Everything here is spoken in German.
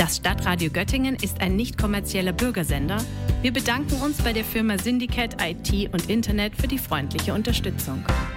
Das Stadtradio Göttingen ist ein nicht kommerzieller Bürgersender. Wir bedanken uns bei der Firma Syndicate IT und Internet für die freundliche Unterstützung.